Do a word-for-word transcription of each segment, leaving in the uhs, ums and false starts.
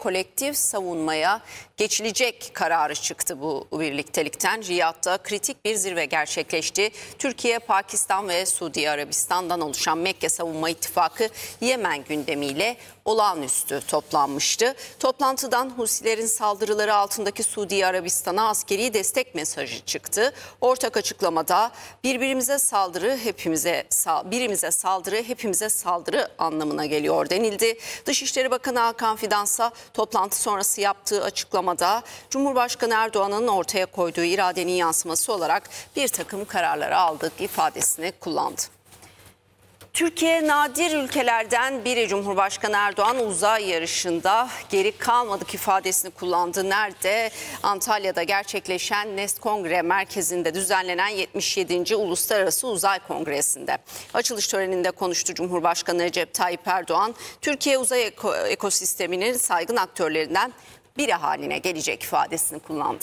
kolektif savunmaya geçilecek kararı çıktı bu birliktelikten. Riyad'da kritik bir zirve gerçekleşti. Türkiye, Pakistan ve Suudi Arabistan'dan oluşan Mekke Savunma İttifakı Yemen gündemiyle olağanüstü toplanmıştı. Toplantıdan Husilerin saldırıları altındaki Suudi Arabistan'a askeri destek mesajı çıktı. Ortak açıklamada birbirimize saldırı hepimize birimize saldırı hepimize saldırı anlamına geliyor denildi. Dışişleri Bakanı Hakan Fidansa toplantı sonrası yaptığı açıklamada Cumhurbaşkanı Erdoğan'ın ortaya koyduğu iradenin yansıması olarak bir takım kararları aldık ifadesini kullandı. Türkiye nadir ülkelerden biri. Cumhurbaşkanı Erdoğan uzay yarışında geri kalmadık ifadesini kullandı. Nerede? Antalya'da gerçekleşen Nest Kongre Merkezi'nde düzenlenen yetmiş yedinci Uluslararası Uzay Kongresi'nde. Açılış töreninde konuştu Cumhurbaşkanı Recep Tayyip Erdoğan. Türkiye uzay ekosisteminin saygın aktörlerinden biri haline gelecek ifadesini kullandı.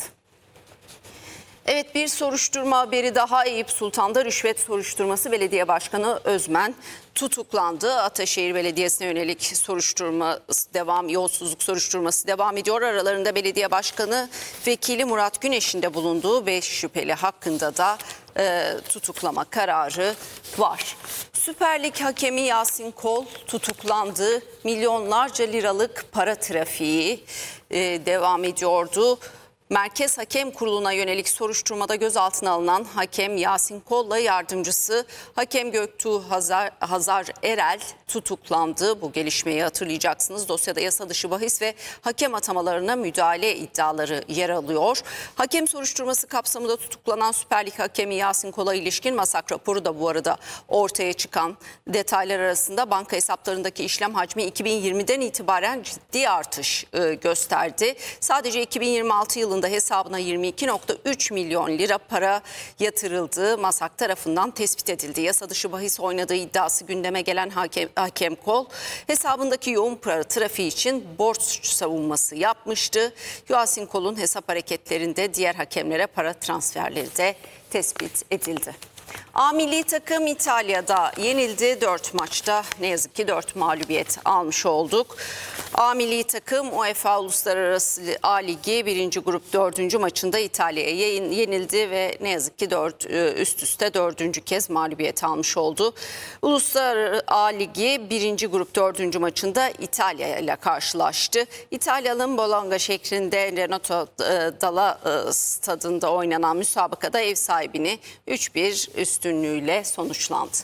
Evet, bir soruşturma haberi daha. Eyüp Sultan'da rüşvet soruşturması, belediye başkanı Özmen tutuklandı. Ataşehir Belediyesi'ne yönelik soruşturma devam, yolsuzluk soruşturması devam ediyor. Aralarında belediye başkanı vekili Murat Güneş'in de bulunduğu beş şüpheli hakkında da e, tutuklama kararı var. Süper Lig hakemi Yasin Kol tutuklandı. Milyonlarca liralık para trafiği e, devam ediyordu. Merkez Hakem Kurulu'na yönelik soruşturmada gözaltına alınan hakem Yasin Kol'la yardımcısı hakem Göktuğ Hazar, Hazar Erel tutuklandı. Bu gelişmeyi hatırlayacaksınız. Dosyada yasa dışı bahis ve hakem atamalarına müdahale iddiaları yer alıyor. Hakem soruşturması kapsamında tutuklanan Süper Lig hakemi Yasin Kol'a ilişkin masak raporu da bu arada ortaya çıkan detaylar arasında banka hesaplarındaki işlem hacmi iki bin yirmiden itibaren ciddi artış e, gösterdi. Sadece iki bin yirmi altı yılında hesabına yirmi iki nokta üç milyon lira para yatırıldığı masak tarafından tespit edildi. Yasa dışı bahis oynadığı iddiası gündeme gelen hakem, hakem Kol hesabındaki yoğun para trafiği için borç savunması yapmıştı. Yasin Kol'un hesap hareketlerinde diğer hakemlere para transferleri de tespit edildi. A milli takım İtalya'da yenildi. dört maçta ne yazık ki dört mağlubiyet almış olduk. A milli takım UEFA Uluslararası A Ligi birinci grup dördüncü maçında İtalya'ya yenildi ve ne yazık ki dört, üst üste dördüncü kez mağlubiyet almış oldu. Uluslararası A Ligi birinci grup dördüncü maçında İtalya ile karşılaştı. İtalya'nın Bologna şehrinde Renato Dalla stadında oynanan müsabakada ev sahibini üç bir üstünlüğüyle sonuçlandı.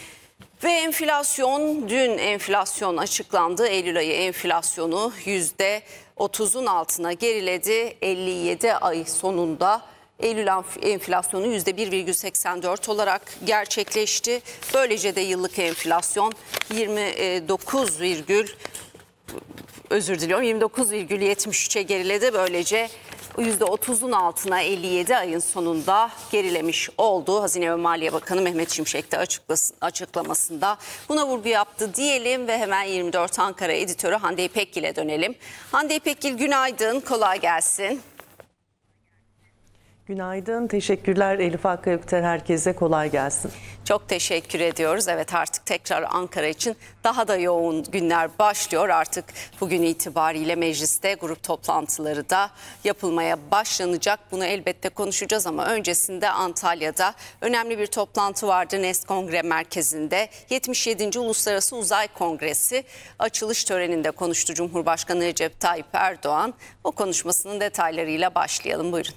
Ve enflasyon, dün enflasyon açıklandı. Eylül ayı enflasyonu yüzde otuzun altına geriledi. elli yedi ay sonunda Eylül enflasyonu yüzde bir virgül seksen dört olarak gerçekleşti. Böylece de yıllık enflasyon yirmi dokuz virgül özür diliyorum yirmi dokuz virgül yetmiş üçe geriledi. Böylece yüzde otuzun altına elli yedi ayın sonunda gerilemiş oldu. Hazine ve Maliye Bakanı Mehmet Şimşek de açıklamasında buna vurgu yaptı diyelim ve hemen yirmi dört Ankara editörü Hande İpekgil'e dönelim. Hande İpekgil, günaydın, kolay gelsin. Günaydın, teşekkürler Elif Akkayıktar, herkese kolay gelsin. Çok teşekkür ediyoruz. Evet, artık tekrar Ankara için daha da yoğun günler başlıyor. Artık bugün itibariyle mecliste grup toplantıları da yapılmaya başlanacak. Bunu elbette konuşacağız ama öncesinde Antalya'da önemli bir toplantı vardı Nest Kongre Merkezi'nde. yetmiş yedinci Uluslararası Uzay Kongresi açılış töreninde konuştu Cumhurbaşkanı Recep Tayyip Erdoğan. O konuşmasının detaylarıyla başlayalım. Buyurun.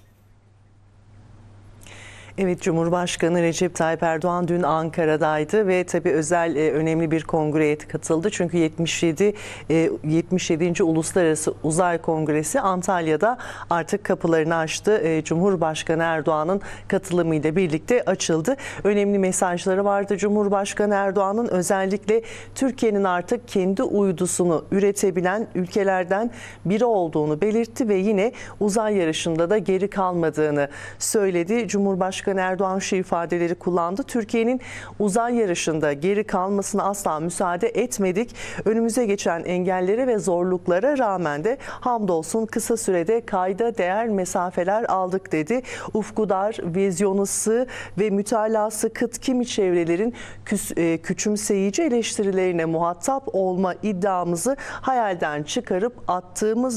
Evet, Cumhurbaşkanı Recep Tayyip Erdoğan dün Ankara'daydı ve tabii özel e, önemli bir kongreye katıldı. Çünkü yetmiş yedi e, yetmiş yedinci Uluslararası Uzay Kongresi Antalya'da artık kapılarını açtı. E, Cumhurbaşkanı Erdoğan'ın katılımıyla birlikte açıldı. Önemli mesajları vardı Cumhurbaşkanı Erdoğan'ın, özellikle Türkiye'nin artık kendi uydusunu üretebilen ülkelerden biri olduğunu belirtti ve yine uzay yarışında da geri kalmadığını söyledi. Cumhurbaşkanı Erdoğan şu ifadeleri kullandı. Türkiye'nin uzay yarışında geri kalmasına asla müsaade etmedik. Önümüze geçen engellere ve zorluklara rağmen de hamdolsun kısa sürede kayda değer mesafeler aldık dedi. Ufku dar, vizyonu sığ ve mütalası kıt kimi çevrelerin küs, e, küçümseyici eleştirilerine muhatap olma iddiamızı hayalden çıkarıp attığımız